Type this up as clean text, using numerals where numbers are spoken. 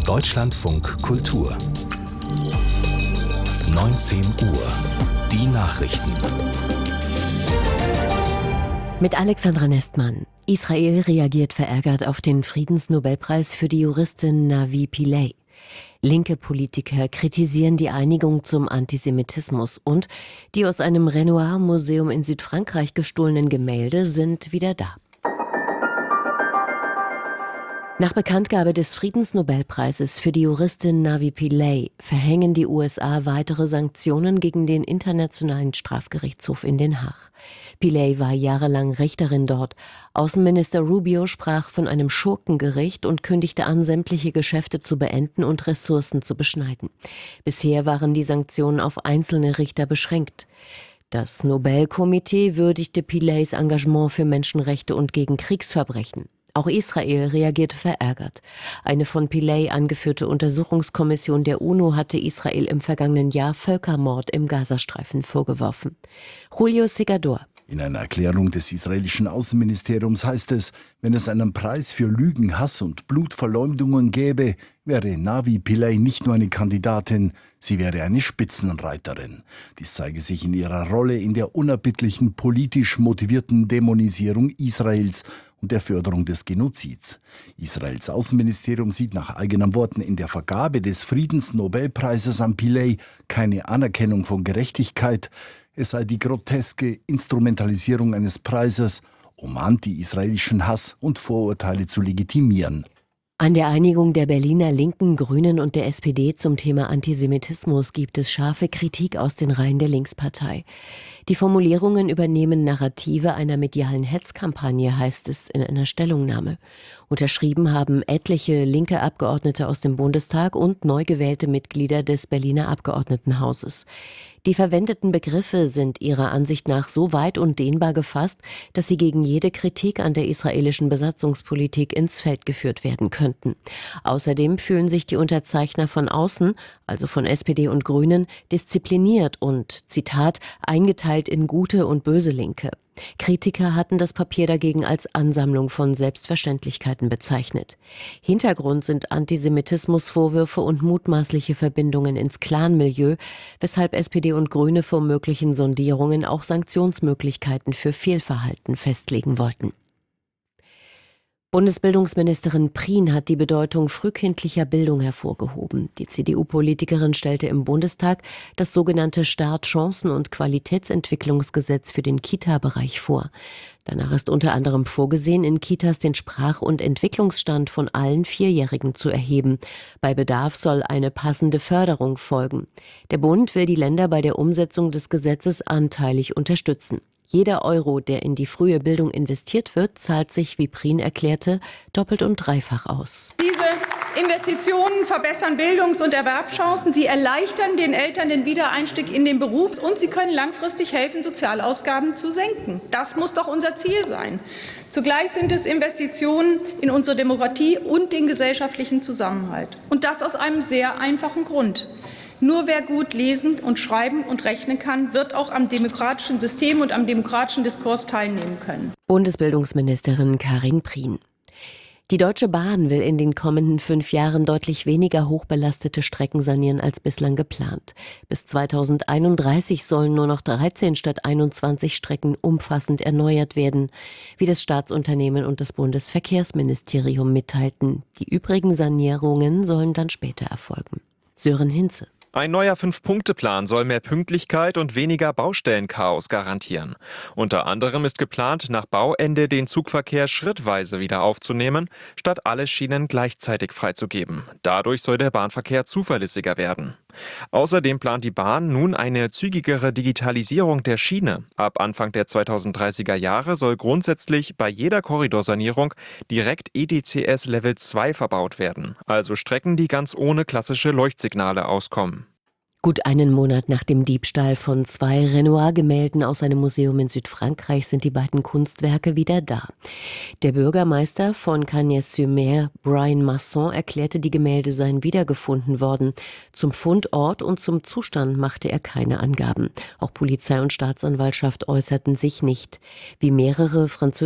Deutschlandfunk Kultur 19 Uhr. Die Nachrichten. Mit Alexandra Nestmann. Israel reagiert verärgert auf den Friedensnobelpreis für die Juristin Navi Pillay. Linke Politiker kritisieren die Einigung zum Antisemitismus und die aus einem Renoir-Museum in Südfrankreich gestohlenen Gemälde sind wieder da. Nach Bekanntgabe des Friedensnobelpreises für die Juristin Navi Pillay verhängen die USA weitere Sanktionen gegen den Internationalen Strafgerichtshof in Den Haag. Pillay war jahrelang Richterin dort. Außenminister Rubio sprach von einem Schurkengericht und kündigte an, sämtliche Geschäfte zu beenden und Ressourcen zu beschneiden. Bisher waren die Sanktionen auf einzelne Richter beschränkt. Das Nobelkomitee würdigte Pillays Engagement für Menschenrechte und gegen Kriegsverbrechen. Auch Israel reagierte verärgert. Eine von Pillay angeführte Untersuchungskommission der UNO hatte Israel im vergangenen Jahr Völkermord im Gazastreifen vorgeworfen. Julio Segador. In einer Erklärung des israelischen Außenministeriums heißt es, wenn es einen Preis für Lügen, Hass und Blutverleumdungen gäbe, wäre Navi Pillay nicht nur eine Kandidatin, sie wäre eine Spitzenreiterin. Dies zeige sich in ihrer Rolle in der unerbittlichen politisch motivierten Dämonisierung Israels und der Förderung des Genozids. Israels Außenministerium sieht nach eigenen Worten in der Vergabe des Friedensnobelpreises an Pillay keine Anerkennung von Gerechtigkeit. Es sei die groteske Instrumentalisierung eines Preises, um anti-israelischen Hass und Vorurteile zu legitimieren. An der Einigung der Berliner Linken, Grünen und der SPD zum Thema Antisemitismus gibt es scharfe Kritik aus den Reihen der Linkspartei. Die Formulierungen übernehmen Narrative einer medialen Hetzkampagne, heißt es in einer Stellungnahme. Unterschrieben haben etliche linke Abgeordnete aus dem Bundestag und neu gewählte Mitglieder des Berliner Abgeordnetenhauses. Die verwendeten Begriffe sind ihrer Ansicht nach so weit und dehnbar gefasst, dass sie gegen jede Kritik an der israelischen Besatzungspolitik ins Feld geführt werden könnten. Außerdem fühlen sich die Unterzeichner von außen, also von SPD und Grünen, diszipliniert und, Zitat, eingeteilt in gute und böse Linke. Kritiker hatten das Papier dagegen als Ansammlung von Selbstverständlichkeiten bezeichnet. Hintergrund sind Antisemitismusvorwürfe und mutmaßliche Verbindungen ins Clanmilieu, weshalb SPD und Grüne vor möglichen Sondierungen auch Sanktionsmöglichkeiten für Fehlverhalten festlegen wollten. Bundesbildungsministerin Prien hat die Bedeutung frühkindlicher Bildung hervorgehoben. Die CDU-Politikerin stellte im Bundestag das sogenannte Startchancen- und Qualitätsentwicklungsgesetz für den Kita-Bereich vor. Danach ist unter anderem vorgesehen, in Kitas den Sprach- und Entwicklungsstand von allen Vierjährigen zu erheben. Bei Bedarf soll eine passende Förderung folgen. Der Bund will die Länder bei der Umsetzung des Gesetzes anteilig unterstützen. Jeder Euro, der in die frühe Bildung investiert wird, zahlt sich, wie Prien erklärte, doppelt und dreifach aus. Diese Investitionen verbessern Bildungs- und Erwerbschancen. Sie erleichtern den Eltern den Wiedereinstieg in den Beruf und sie können langfristig helfen, Sozialausgaben zu senken. Das muss doch unser Ziel sein. Zugleich sind es Investitionen in unsere Demokratie und den gesellschaftlichen Zusammenhalt. Und das aus einem sehr einfachen Grund. Nur wer gut lesen und schreiben und rechnen kann, wird auch am demokratischen System und am demokratischen Diskurs teilnehmen können. Bundesbildungsministerin Karin Prien. Die Deutsche Bahn will in den kommenden 5 Jahren deutlich weniger hochbelastete Strecken sanieren als bislang geplant. Bis 2031 sollen nur noch 13 statt 21 Strecken umfassend erneuert werden, wie das Staatsunternehmen und das Bundesverkehrsministerium mitteilten. Die übrigen Sanierungen sollen dann später erfolgen. Sören Hinze. Ein neuer 5-Punkte-Plan soll mehr Pünktlichkeit und weniger Baustellenchaos garantieren. Unter anderem ist geplant, nach Bauende den Zugverkehr schrittweise wieder aufzunehmen, statt alle Schienen gleichzeitig freizugeben. Dadurch soll der Bahnverkehr zuverlässiger werden. Außerdem plant die Bahn nun eine zügigere Digitalisierung der Schiene. Ab Anfang der 2030er Jahre soll grundsätzlich bei jeder Korridorsanierung direkt EDCS Level 2 verbaut werden, also Strecken, die ganz ohne klassische Leuchtsignale auskommen. Gut einen Monat nach dem Diebstahl von 2 Renoir-Gemälden aus einem Museum in Südfrankreich sind die beiden Kunstwerke wieder da. Der Bürgermeister von Cagnes-sur-Mer, Brian Masson, erklärte, die Gemälde seien wiedergefunden worden. Zum Fundort und zum Zustand machte er keine Angaben. Auch Polizei und Staatsanwaltschaft äußerten sich nicht. Wie mehrere französische